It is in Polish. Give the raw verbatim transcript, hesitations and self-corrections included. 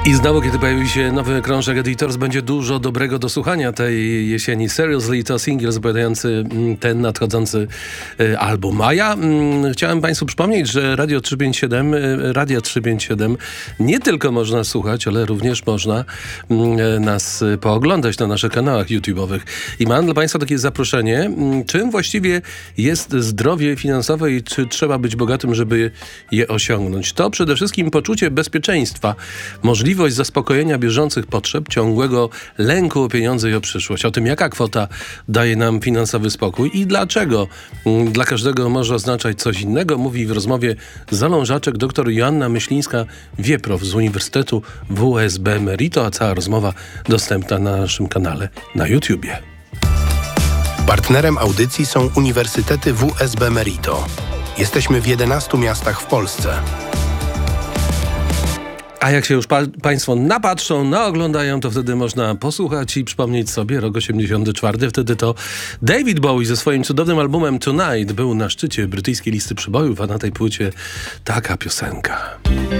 I znowu, kiedy pojawi się nowy krążek Editors, będzie dużo dobrego do słuchania tej jesieni. Seriously to singiel zapowiadający ten nadchodzący y, album. A ja mm, chciałem Państwu przypomnieć, że Radio trzysta pięćdziesiąt siedem, y, Radio trzysta pięćdziesiąt siedem nie tylko można słuchać, ale również można y, nas y, pooglądać na naszych kanałach YouTube'owych. I mam dla Państwa takie zaproszenie, y, czym właściwie jest zdrowie finansowe i czy trzeba być bogatym, żeby je osiągnąć. To przede wszystkim poczucie bezpieczeństwa, możliwość zaspokojenia bieżących potrzeb, ciągłego lęku o pieniądze i o przyszłość. O tym, jaka kwota daje nam finansowy spokój i dlaczego dla każdego może oznaczać coś innego, mówi w rozmowie zalążaczek dr Joanna Myślińska-Wieprow z Uniwersytetu W S B Merito, a cała rozmowa dostępna na naszym kanale na YouTubie. Partnerem audycji są Uniwersytety W S B Merito. Jesteśmy w jedenastu miastach w Polsce. A jak się już pa- Państwo napatrzą, naoglądają, to wtedy można posłuchać i przypomnieć sobie rok osiemdziesiąty czwarty. Wtedy to David Bowie ze swoim cudownym albumem Tonight był na szczycie brytyjskiej listy przebojów, a na tej płycie taka piosenka.